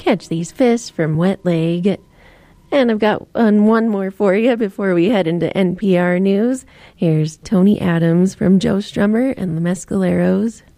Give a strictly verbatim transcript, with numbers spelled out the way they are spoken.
Catch These Fish from Wet Leg. And I've got um, one more for you before we head into N P R News. Here's Tony Adams from Joe Strummer and the Mescaleros.